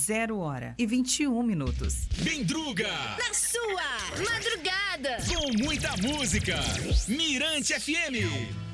0h21. Bendruga! Na sua madrugada! Com muita música! Mirante FM!